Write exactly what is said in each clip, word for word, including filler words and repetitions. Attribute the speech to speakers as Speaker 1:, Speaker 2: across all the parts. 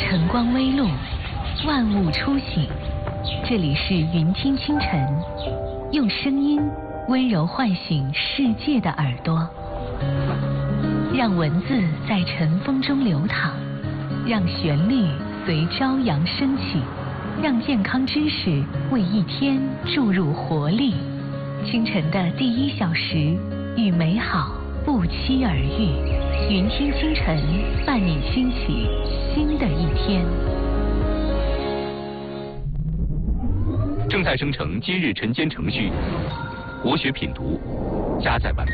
Speaker 1: 晨光微露，万物初醒。这里是云听清晨，用声音温柔唤醒世界的耳朵，让文字在晨风中流淌，让旋律随朝阳升起，让健康知识为一天注入活力。清晨的第一小时，与美好不期而遇。云听清晨，伴你兴起新的一天。
Speaker 2: 正在生成今日晨间程序，国学品读，加载完毕。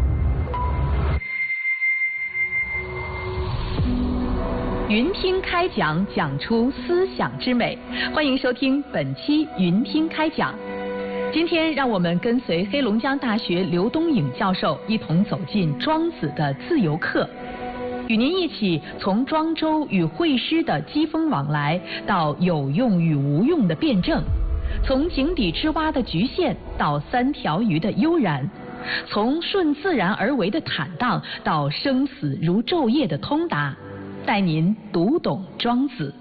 Speaker 3: 云听开讲，讲出思想之美。欢迎收听本期云听开讲。今天让我们跟随黑龙江大学刘东颖教授一同走进庄子的自由课，与您一起从庄周与惠施的机锋往来，到有用与无用的辩证，从井底之蛙的局限到三条鱼的悠然，从顺自然而为的坦荡到生死如昼夜的通达，带您读懂庄子。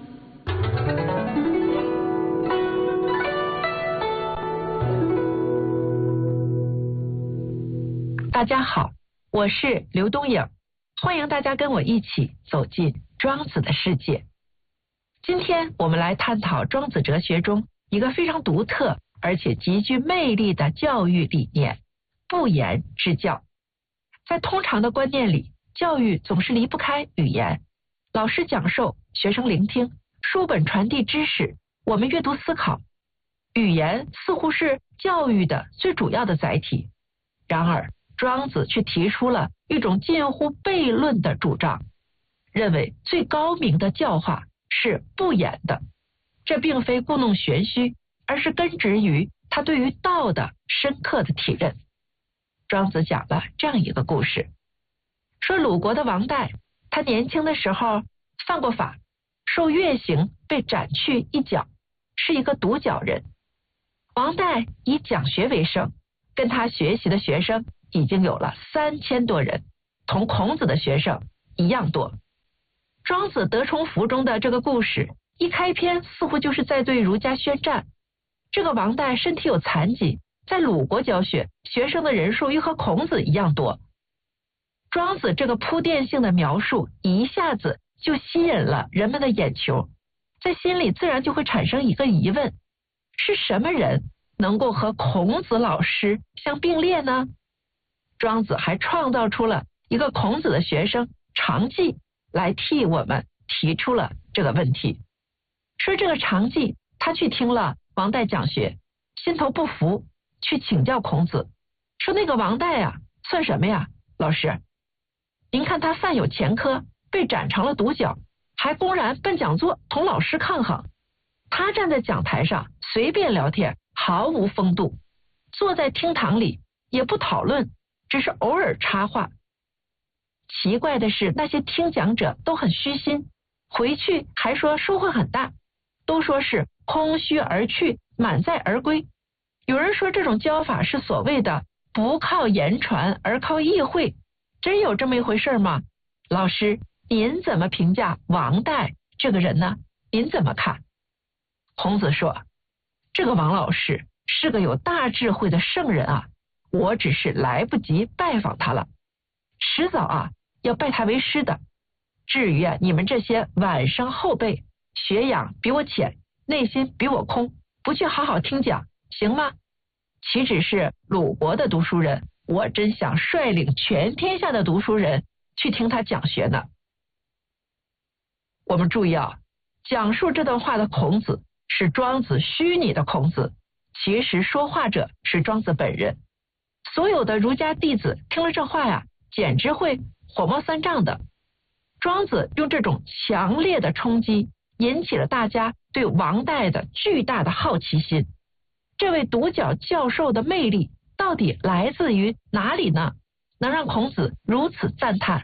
Speaker 4: 大家好，我是刘东颖，欢迎大家跟我一起走进庄子的世界。今天我们来探讨庄子哲学中一个非常独特而且极具魅力的教育理念——不言之教。在通常的观念里，教育总是离不开语言，老师讲授，学生聆听，书本传递知识，我们阅读思考。语言似乎是教育的最主要的载体。然而庄子却提出了一种近乎悖论的主张，认为最高明的教化是不言的。这并非故弄玄虚，而是根植于他对于道的深刻的体认。庄子讲了这样一个故事，说鲁国的王代，他年轻的时候犯过法，受月刑被斩去一角，是一个独角人。王代以讲学为生，跟他学习的学生已经有了三千多人，同孔子的学生一样多。庄子德充符中的这个故事一开篇似乎就是在对儒家宣战。这个王代身体有残疾，在鲁国教学，学生的人数又和孔子一样多。庄子这个铺垫性的描述一下子就吸引了人们的眼球，在心里自然就会产生一个疑问：是什么人能够和孔子老师相并列呢？庄子还创造出了一个孔子的学生常记来替我们提出了这个问题。说这个常记他去听了王代讲学，心头不服，去请教孔子，说那个王代啊算什么呀，老师，您看他犯有前科，被斩成了独角，还公然奔讲座同老师抗衡。他站在讲台上随便聊天，毫无风度，坐在厅堂里也不讨论，只是偶尔插话。奇怪的是，那些听讲者都很虚心，回去还说收获很大，都说是空虚而去，满载而归。有人说这种教法是所谓的不靠言传而靠意会，真有这么一回事吗？老师，您怎么评价王代这个人呢？您怎么看？孔子说，这个王老师是个有大智慧的圣人啊，我只是来不及拜访他了，迟早啊要拜他为师的。至于啊你们这些晚生后辈，学养比我浅，内心比我空，不去好好听讲，行吗？岂只是鲁国的读书人，我真想率领全天下的读书人去听他讲学呢。我们注意啊，讲述这段话的孔子是庄子虚拟的孔子，其实说话者是庄子本人。所有的儒家弟子听了这话呀，简直会火冒三丈的。庄子用这种强烈的冲击，引起了大家对王代的巨大的好奇心。这位独角教授的魅力到底来自于哪里呢？能让孔子如此赞叹？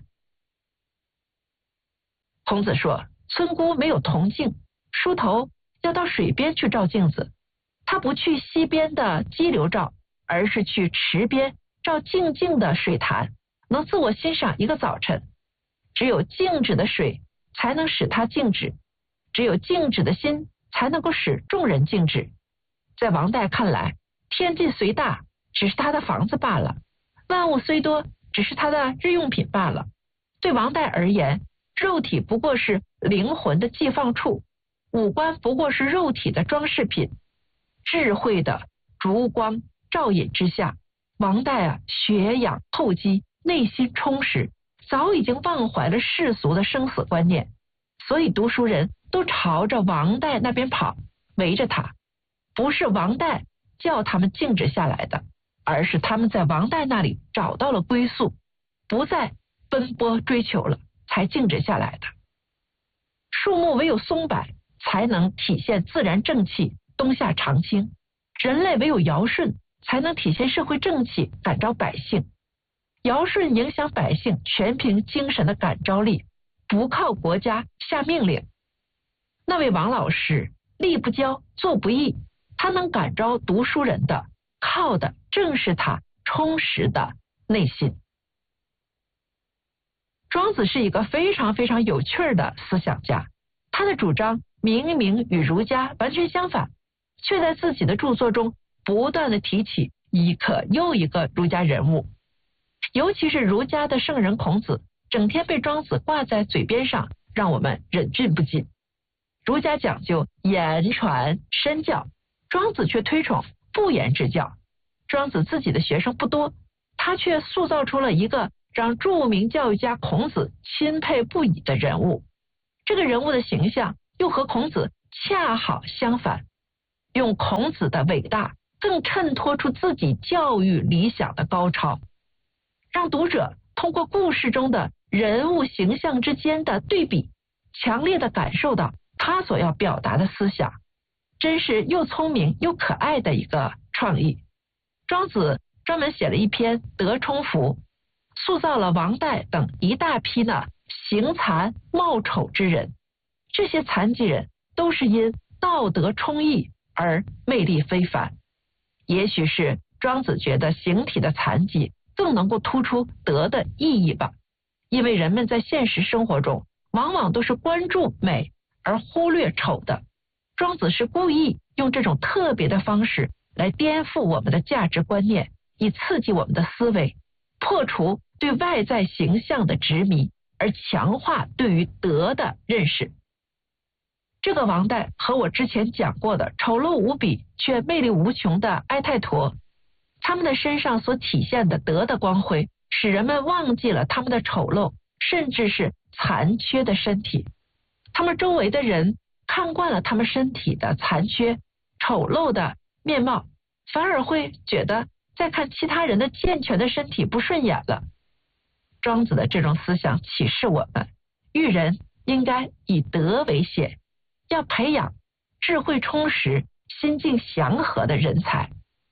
Speaker 4: 孔子说，村姑没有铜镜，梳头要到水边去照镜子，他不去溪边的激流照，而是去池边照静静的水潭，能自我欣赏一个早晨。只有静止的水才能使它静止， 只有静止的心才能够使众人静止。在王代看来，天地虽大，只是他的房子罢了；万物虽多，只是他的日用品罢了。对王代而言，肉体不过是灵魂的寄放处，五官不过是肉体的装饰品。智慧的烛光照引之下，王代啊，学养厚积，内心充实，早已经忘怀了世俗的生死观念。所以读书人都朝着王代那边跑，围着他。不是王代叫他们静止下来的，而是他们在王代那里找到了归宿，不再奔波追求了，才静止下来的。树木唯有松柏才能体现自然正气，冬夏常青；人类唯有尧舜才能体现社会正气，感召百姓。尧舜影响百姓，全凭精神的感召力，不靠国家下命令。那位王老师力不骄，做不义，他能感召读书人的，靠的正是他充实的内心。庄子是一个非常非常有趣的思想家，他的主张明明与儒家完全相反，却在自己的著作中不断的提起一个又一个儒家人物。尤其是儒家的圣人孔子，整天被庄子挂在嘴边上，让我们忍俊不禁。儒家讲究言传身教，庄子却推崇不言之教。庄子自己的学生不多，他却塑造出了一个让著名教育家孔子钦佩不已的人物。这个人物的形象又和孔子恰好相反，用孔子的伟大更衬托出自己教育理想的高超，让读者通过故事中的人物形象之间的对比，强烈的感受到他所要表达的思想，真是又聪明又可爱的一个创意。庄子专门写了一篇《德充符》，塑造了王代等一大批呢形残貌丑之人。这些残疾人都是因道德充溢而魅力非凡。也许是庄子觉得形体的残疾更能够突出德的意义吧，因为人们在现实生活中往往都是关注美而忽略丑的。庄子是故意用这种特别的方式来颠覆我们的价值观念，以刺激我们的思维，破除对外在形象的执迷，而强化对于德的认识。这个王代和我之前讲过的丑陋无比却魅力无穷的埃泰陀，他们的身上所体现的德的光辉，使人们忘记了他们的丑陋，甚至是残缺的身体。他们周围的人看惯了他们身体的残缺丑陋的面貌，反而会觉得再看其他人的健全的身体不顺眼了。庄子的这种思想启示我们，育人应该以德为先，要培养智慧充实、心境祥和的人才。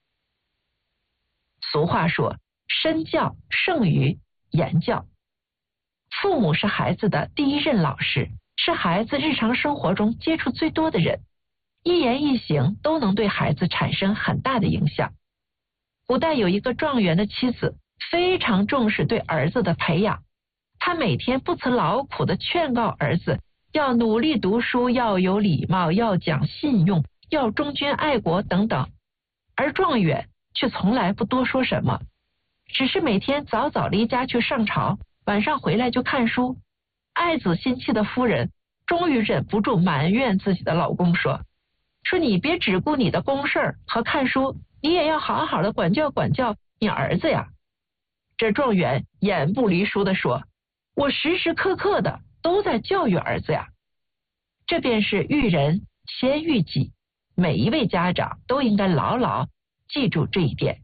Speaker 4: 俗话说，身教胜于言教。父母是孩子的第一任老师，是孩子日常生活中接触最多的人，一言一行都能对孩子产生很大的影响。古代有一个状元的妻子，非常重视对儿子的培养，他每天不辞劳苦的劝告儿子要努力读书，要有礼貌，要讲信用，要忠君爱国等等。而状元却从来不多说什么，只是每天早早离家去上朝，晚上回来就看书。爱子心切的夫人终于忍不住埋怨自己的老公说说你别只顾你的公事和看书，你也要好好的管教管教你儿子呀。这状元眼不离书的说，我时时刻刻的都在教育儿子呀。这便是育人先育己，每一位家长都应该牢牢记住这一点。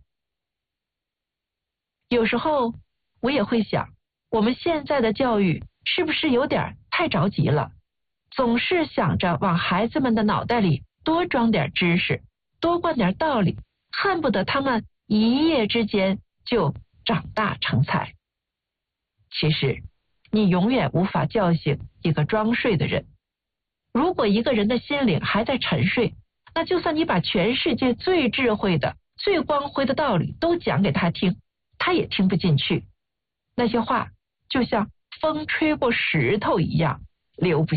Speaker 4: 有时候我也会想，我们现在的教育是不是有点太着急了，总是想着往孩子们的脑袋里多装点知识，多灌点道理，恨不得他们一夜之间就长大成才。其实你永远无法叫醒一个装睡的人。如果一个人的心灵还在沉睡，那就算你把全世界最智慧的最光辉的道理都讲给他听，他也听不进去。那些话就像风吹过石头一样，留不下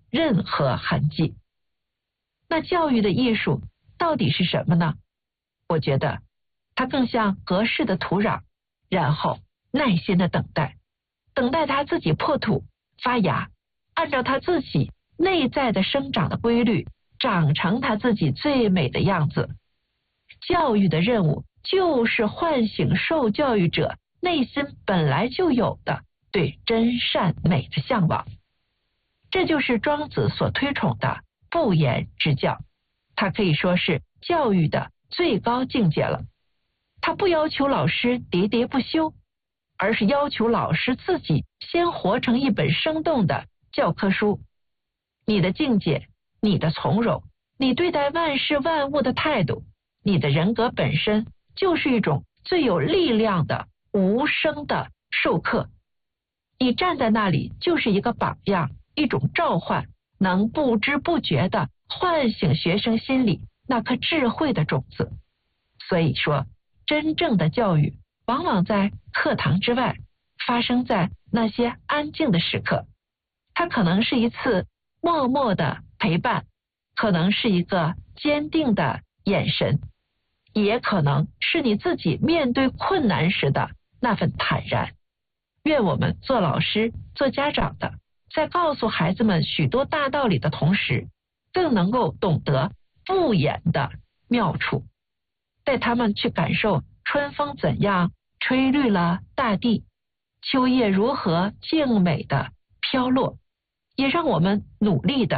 Speaker 4: 任何痕迹。那教育的艺术到底是什么呢？我觉得它更像合适的土壤，然后耐心的等待，等待它自己破土发芽，按照它自己内在的生长的规律，长成它自己最美的样子。教育的任务就是唤醒受教育者内心本来就有的对真善美的向往。这就是庄子所推崇的不言之教，它可以说是教育的最高境界了。他不要求老师喋喋不休，而是要求老师自己先活成一本生动的教科书。你的境界，你的从容，你对待万事万物的态度，你的人格本身就是一种最有力量的无声的授课。你站在那里就是一个榜样，一种召唤，能不知不觉地唤醒学生心里那颗智慧的种子。所以说，真正的教育往往在课堂之外，发生在那些安静的时刻。它可能是一次默默的陪伴，可能是一个坚定的眼神，也可能是你自己面对困难时的那份坦然。愿我们做老师、做家长的，在告诉孩子们许多大道理的同时，更能够懂得不言的妙处，带他们去感受春风怎样吹绿了大地，秋叶如何静美的飘落，也让我们努力的